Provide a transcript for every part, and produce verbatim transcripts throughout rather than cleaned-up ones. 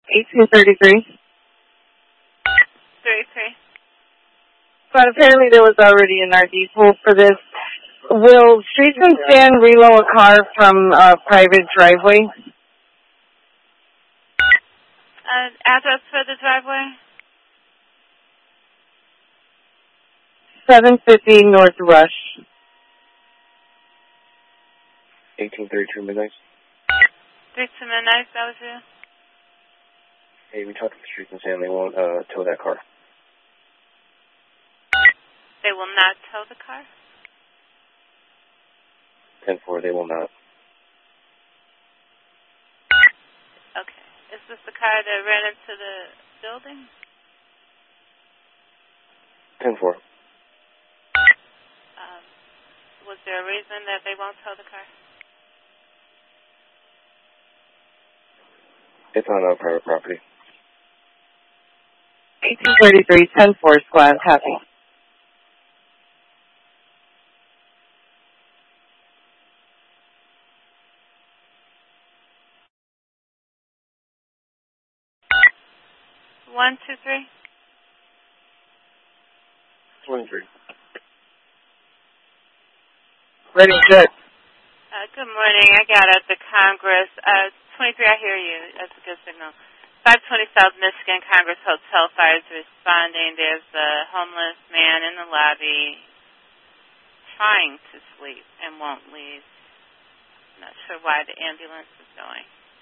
eighteen thirty-three. thirty-three. But apparently there was already an R D pool for this. Will Streets and Span reload a car from a private driveway? Uh, address for the driveway? seven fifty North Rush. eighteen thirty-two Midnight. three to midnight, that was you? Hey, we talked to the Streets and Span. They won't uh, tow that car. They will not tow the car? ten four, they will not. Okay. Is this the car that ran into the building? ten four. Um, was there a reason that they won't tow the car? It's on our private property. eighteen thirty-three, ten four squad, copy. One, two, three? twenty-three. Ready, good. Uh, good morning. I got at the Congress. Uh, twenty-three, I hear you. That's a good signal. five twenty South Michigan Congress Hotel. Fire is responding. There's a homeless man in the lobby trying to sleep and won't leave. Not sure why the ambulance is going.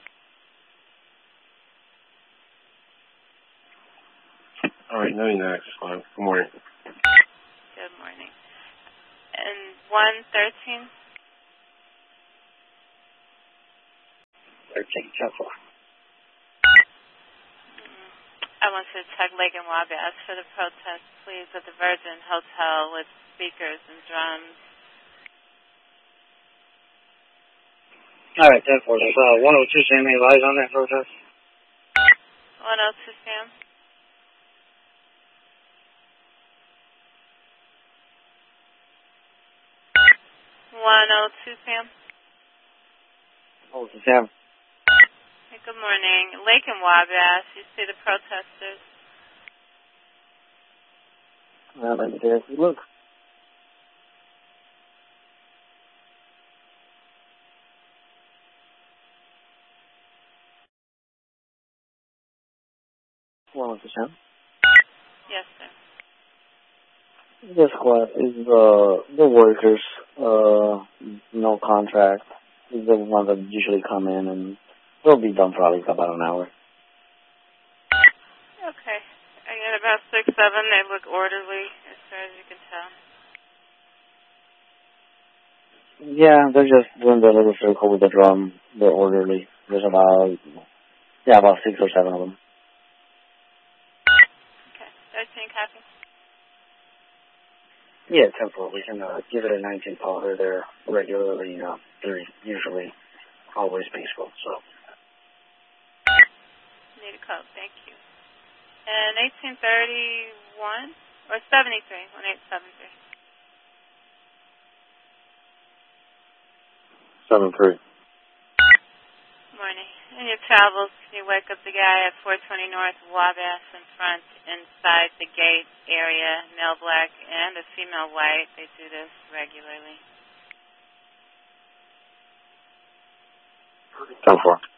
All right, no, you're next. Good morning. Good morning. And one thirteen? thirteen, ten four. Mm, I want you to check Lake and Wabash for the protest, please, at the Virgin Hotel with speakers and drums. All right, ten four. There's uh, one oh two Sam. Any lies on that protest? one oh two Sam? one oh two Sam? Oh, it's Sam. Hey, good morning. Lake and Wabash, you see the protesters? Well, let me take a look. one oh two Sam. Yes, sir. This squad is the the workers, uh, no contract. Is the ones that usually come in, and they'll be done probably in about an hour. Okay. I got about six, seven. They look orderly, as far as you can tell. Yeah, they're just doing the little circle with the drum. They're orderly. There's about, yeah, about six or seven of them. Okay. thirteen copy. Yeah, temporal. We can uh, give it a nineteen powder. They're regularly, uh, they're usually always peaceful, so. Need a code. Thank you. And eighteen thirty-one or seventy-three? one eight seven three. seven three. Morning. In your travels, can you wake up the guy at four twenty North Wabash in front, inside the gate area, male black and a female white? They do this regularly. ten four.